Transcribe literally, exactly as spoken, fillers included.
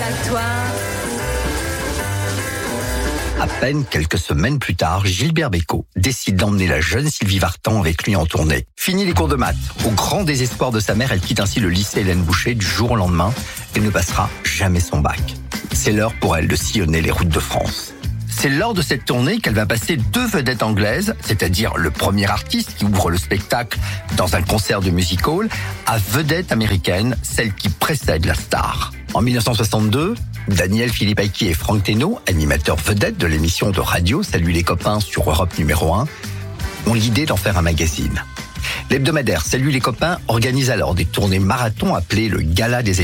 à toi. À peine quelques semaines plus tard, Gilbert Bécaud décide d'emmener la jeune Sylvie Vartan avec lui en tournée. Fini les cours de maths. Au grand désespoir de sa mère, elle quitte ainsi le lycée Hélène Boucher du jour au lendemain. Elle ne passera jamais son bac. C'est l'heure pour elle de sillonner les routes de France. C'est lors de cette tournée qu'elle va passer deux vedettes anglaises, c'est-à-dire le premier artiste qui ouvre le spectacle dans un concert de music hall, à vedette américaine, celle qui précède la star. En dix-neuf cent soixante-deux, Daniel Philippe-Aiki et Franck Thénault, animateurs vedettes de l'émission de radio Salut les copains sur Europe numéro un, ont l'idée d'en faire un magazine. L'hebdomadaire Salut les copains organise alors des tournées marathon appelées le Gala des